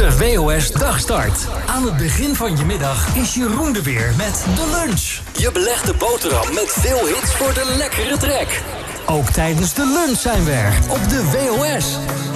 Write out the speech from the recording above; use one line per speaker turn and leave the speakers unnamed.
De WOS Dagstart. Aan het begin van je middag is Jeroen er weer met de lunch.
Je belegde boterham met veel hits voor de lekkere trek.
Ook tijdens de lunch zijn we er op de WOS.